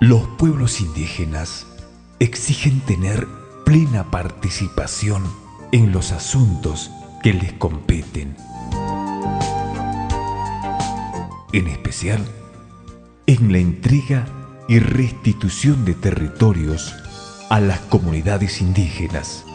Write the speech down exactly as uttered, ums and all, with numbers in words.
Los pueblos indígenas exigen tener plena participación en los asuntos que les competen, en especial en la entrega y restitución de territorios a las comunidades indígenas.